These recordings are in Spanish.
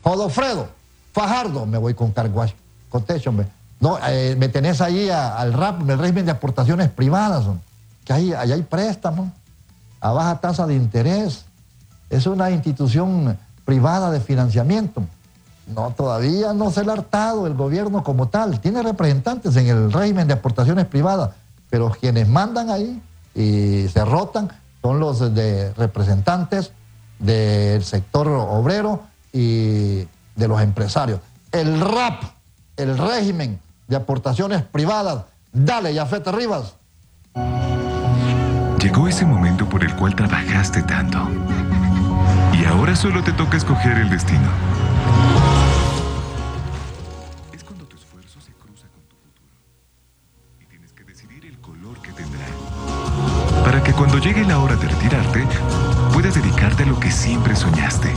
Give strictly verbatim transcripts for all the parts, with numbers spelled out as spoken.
Godofredo, Fajardo, me voy con Carguash Cotech, hombre. No, eh, me tenés ahí a, al R A P, el régimen de aportaciones privadas, hombre, que ahí, ahí hay préstamos a baja tasa de interés. Es una institución privada de financiamiento. No, todavía no se le ha hartado el gobierno como tal. Tiene representantes en el régimen de aportaciones privadas, pero quienes mandan ahí y se rotan son los de representantes del sector obrero y de los empresarios. El R A P, el régimen de aportaciones privadas. Dale, Yafet Rivas. Llegó ese momento por el cual trabajaste tanto. Y ahora solo te toca escoger el destino. Es cuando tu esfuerzo se cruza con tu futuro. Y tienes que decidir el color que tendrá. Para que cuando llegue la hora de retirarte, puedas dedicarte a lo que siempre soñaste.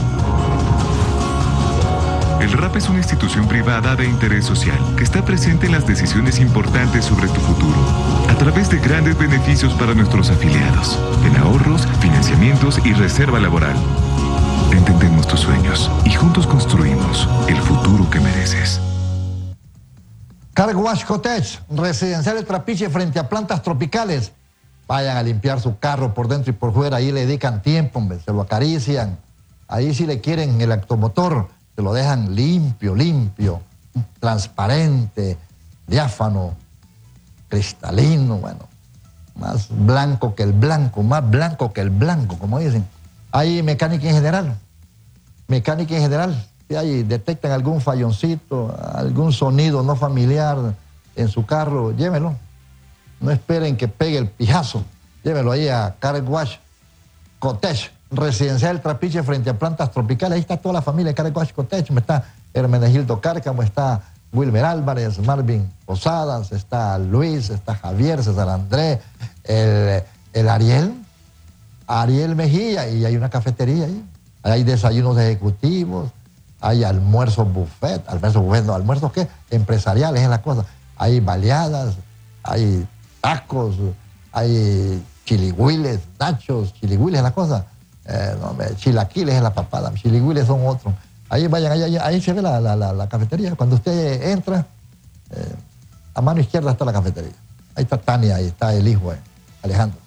El R A P es una institución privada de interés social que está presente en las decisiones importantes sobre tu futuro, a través de grandes beneficios para nuestros afiliados, en ahorros, financiamientos y reserva laboral. Entendemos tus sueños y juntos construimos el futuro que mereces. Carguash Cotech, residencial El Trapiche frente a Plantas Tropicales. Vayan a limpiar su carro por dentro y por fuera, ahí le dedican tiempo, hombre, se lo acarician. Ahí si le quieren el automotor, se lo dejan limpio, limpio, transparente, diáfano, cristalino, bueno, más blanco que el blanco, más blanco que el blanco, como dicen. Hay mecánica en general, mecánica en general. Si ahí detectan algún falloncito, algún sonido no familiar en su carro, llévelo. No esperen que pegue el pijazo. Llévelo ahí a Carguash Cotech, residencial El Trapiche frente a Plantas Tropicales. Ahí está toda la familia de Carguash Cotech. Está Hermenegildo Cárcamo, está Wilmer Álvarez, Marvin Posadas, está Luis, está Javier, César Andrés, el, el Ariel, Ariel Mejía, y hay una cafetería ahí. Hay desayunos ejecutivos, hay almuerzos buffet, almuerzos buffet, no, almuerzos ¿qué? Empresariales es la cosa. Hay baleadas, hay tacos, hay chiligüiles, nachos, chiligüiles es la cosa. Eh, no, chilaquiles es la papada, chiligüiles son otros. Ahí vayan, ahí, ahí, ahí se ve la, la, la, la cafetería. Cuando usted entra, eh, a mano izquierda está la cafetería. Ahí está Tania, ahí está el hijo, eh, Alejandro.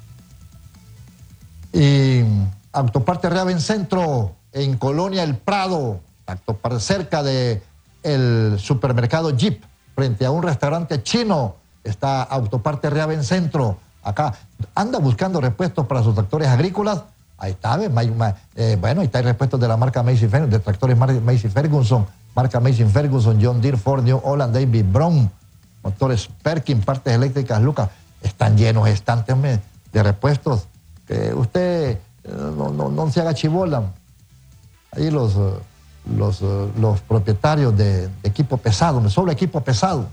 Y Autoparte Reaven Centro, en Colonia El Prado, Autoparte, cerca de el supermercado Jeep, frente a un restaurante chino, está Autoparte Reaven Centro. Acá anda buscando repuestos para sus tractores agrícolas. Ahí está, eh, bueno, ahí está el repuesto de la marca Massey Ferguson, de tractores Massey Ferguson, marca Massey Ferguson, John Deere, Ford, New Holland, David Brown, motores Perkin, partes eléctricas, Lucas. Están llenos estantes de repuestos. Que usted eh, no, no, no se haga chibola. Ahí los, los, los propietarios de, de equipo pesado, solo equipo pesado.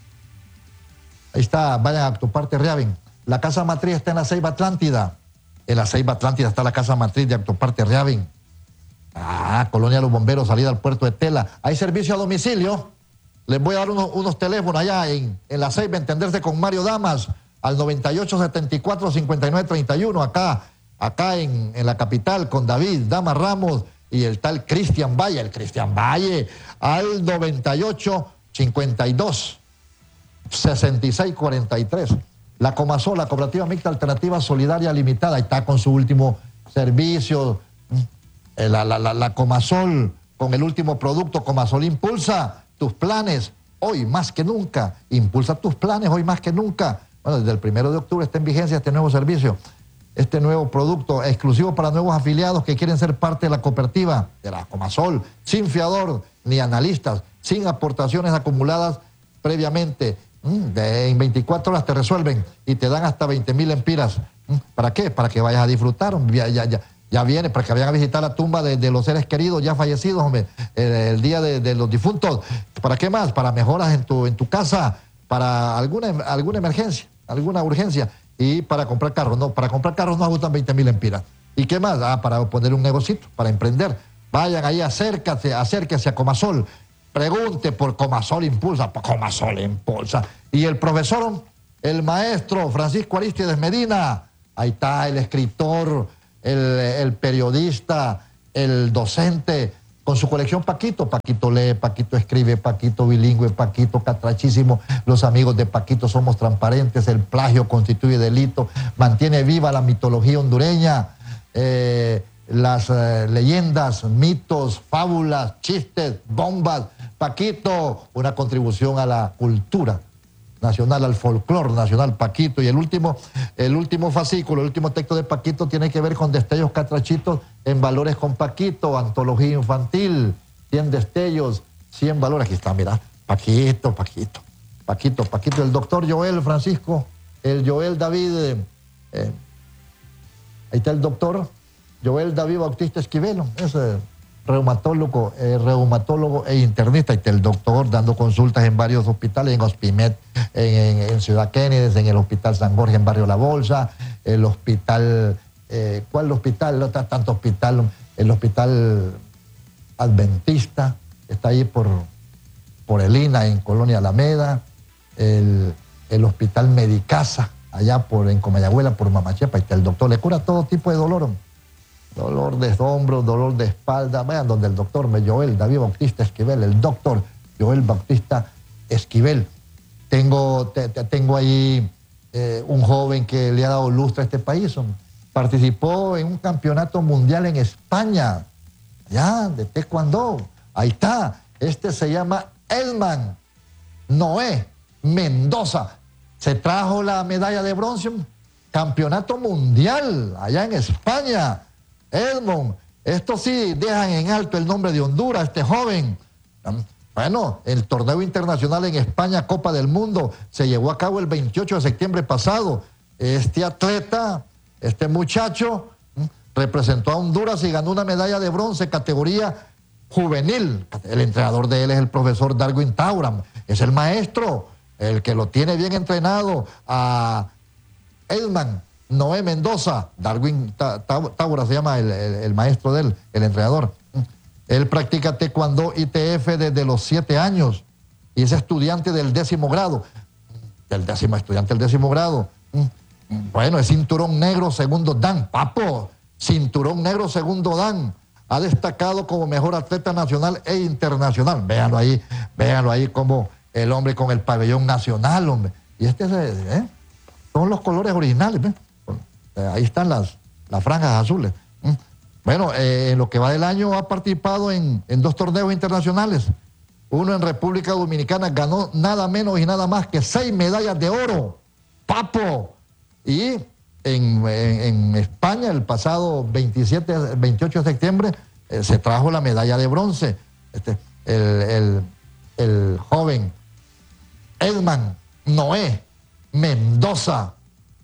Ahí está, vayan a Autoparte Reaven. La casa matriz está en la Ceiba Atlántida. En la Ceiba Atlántida está la casa matriz de Autoparte Reaven. Ah, Colonia Los Bomberos, salida al puerto de Tela. Hay servicio a domicilio. Les voy a dar unos, unos teléfonos allá en, en la Ceiba, entenderse con Mario Damas, al noventa y ocho, setenta y cuatro, cincuenta y nueve, treinta y uno, acá, acá en, en la capital, con David Damas Ramos y el tal Cristian Valle, el Cristian Valle, al noventa y ocho, cincuenta y dos, sesenta y seis, cuarenta y tres. La Comasol, la Cooperativa Mixta Alternativa Solidaria Limitada, ahí está con su último servicio. La, la, la, la Comasol, con el último producto, Comasol impulsa tus planes hoy más que nunca. Impulsa tus planes hoy más que nunca. Bueno, desde el primero de octubre está en vigencia este nuevo servicio, este nuevo producto exclusivo para nuevos afiliados que quieren ser parte de la cooperativa de la Comasol, sin fiador ni analistas, sin aportaciones acumuladas previamente. De, en veinticuatro horas te resuelven y te dan hasta veinte mil empiras. ¿Para qué? Para que vayas a disfrutar. Ya, ya, ya, ya viene, para que vayan a visitar la tumba de, de los seres queridos ya fallecidos, hombre, el, el día de, de los difuntos. ¿Para qué más? Para mejoras en tu, en tu casa, para alguna, alguna emergencia, alguna urgencia, y para comprar carros. No, para comprar carros no ajustan veinte mil empiras. ¿Y qué más? Ah, para poner un negocito, para emprender. Vayan ahí, acércate, acérquese a Comasol. Pregunte por Comasol Impulsa, por Comasol Impulsa. Y el profesor, el maestro Francisco Aristides Medina, ahí está el escritor, el, el periodista, el docente, con su colección Paquito. Paquito lee, Paquito escribe, Paquito bilingüe, Paquito catrachísimo. Los amigos de Paquito somos transparentes, el plagio constituye delito, mantiene viva la mitología hondureña, eh, las eh, leyendas, mitos, fábulas, chistes, bombas. Paquito, una contribución a la cultura nacional, al folclore nacional, Paquito. Y el último, el último fascículo, el último texto de Paquito tiene que ver con destellos catrachitos en valores con Paquito, antología infantil, cien destellos, cien valores. Aquí está, mira, Paquito, Paquito, Paquito, Paquito, el doctor Joel Francisco, el Joel David, eh, eh, ahí está el doctor Joel David Bautista Esquivel, ese reumatólogo, eh, reumatólogo e internista, y el doctor dando consultas en varios hospitales, en Hospimed, en, en, en Ciudad Kennedy, en el Hospital San Jorge, en Barrio La Bolsa, el hospital, eh, ¿cuál hospital? No está tanto hospital, el hospital Adventista, está ahí por, por el I N A, en Colonia Alameda, el, el hospital Medicasa, allá por, en Comayagüela, por Mamachepa, y el doctor le cura todo tipo de dolor. Dolor de hombros, dolor de espalda. Vean donde el doctor Joel David Bautista Esquivel, el doctor Joel Bautista Esquivel. Tengo, te, te, tengo ahí eh, un joven que le ha dado lustre a este país. Participó en un campeonato mundial en España, ya, de taekwondo. Ahí está. Este se llama Edman Noé Mendoza. Se trajo la medalla de bronce, campeonato mundial, allá en España. Edmond, esto sí dejan en alto el nombre de Honduras, este joven. Bueno, el torneo internacional en España, Copa del Mundo, se llevó a cabo el veintiocho de septiembre pasado. Este atleta, este muchacho, representó a Honduras y ganó una medalla de bronce, categoría juvenil. El entrenador de él es el profesor Darwin Tauram, es el maestro, el que lo tiene bien entrenado a Edman Noé Mendoza. Darwin Taura se llama el, el, el maestro de él, el entrenador. Él practica taekwondo I T F desde los siete años y es estudiante del décimo grado. Del décimo, estudiante del décimo grado. Bueno, es cinturón negro segundo dan. Papo, cinturón negro segundo dan. Ha destacado como mejor atleta nacional e internacional. Véanlo ahí, véanlo ahí como el hombre con el pabellón nacional, hombre. Y este es, ¿eh? Son los colores originales, ¿ves? Ahí están las, las franjas azules. Bueno, eh, en lo que va del año ha participado en, en dos torneos internacionales. Uno en República Dominicana, ganó nada menos y nada más que seis medallas de oro. ¡Papo! Y en, en, en España, el pasado veintisiete, veintiocho de septiembre, eh, se trajo la medalla de bronce. Este, el, el, el joven Edman Noé Mendoza.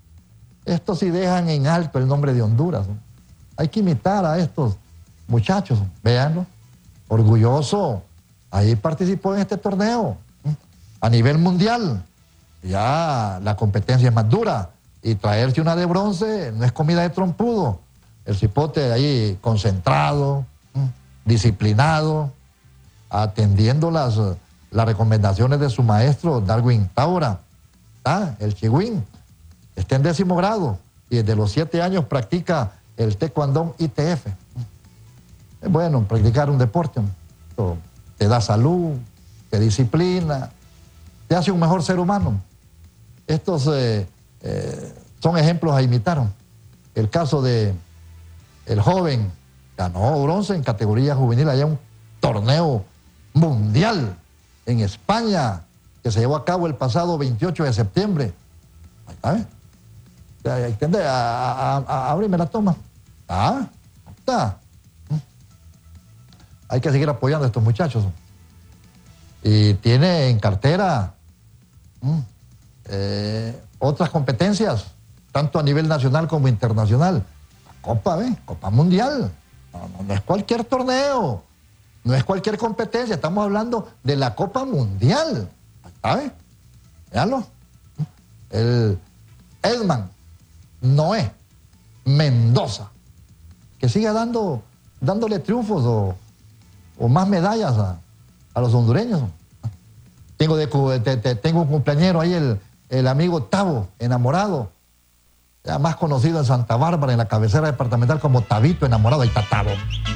Estos sí dejan en alto el nombre de Honduras. Hay que imitar a estos muchachos. Véanlo. Orgulloso. Ahí participó en este torneo. A nivel mundial. Ya la competencia es más dura. Y traerse una de bronce no es comida de trompudo. El cipote ahí concentrado, disciplinado, atendiendo las, las recomendaciones de su maestro Darwin Taura. ¿Ah? El chihuín. Está en décimo grado y desde los siete años practica el taekwondo I T F. Es bueno practicar un deporte. Esto te da salud, te disciplina, te hace un mejor ser humano. Estos eh, eh, son ejemplos a imitar. El caso de el joven ganó bronce en categoría juvenil allá un torneo mundial en España que se llevó a cabo el pasado veintiocho de septiembre. Ahí está, ¿eh? ¿Entiendes? Ábreme la toma. Ah, está. Hay que seguir apoyando a estos muchachos. Y tiene en cartera eh, otras competencias, tanto a nivel nacional como internacional. La Copa, ¿eh? Copa Mundial. No, no, no es cualquier torneo, no es cualquier competencia. Estamos hablando de la Copa Mundial. ¿Sabe? Véanlo. El Edman Noé Mendoza, que siga dando, dándole triunfos o, o más medallas a, a los hondureños. Tengo, de, de, de, tengo un cumpleañero ahí, el, el amigo Tavo, enamorado, ya más conocido en Santa Bárbara, en la cabecera departamental como Tabito enamorado. Ahí está Tavo.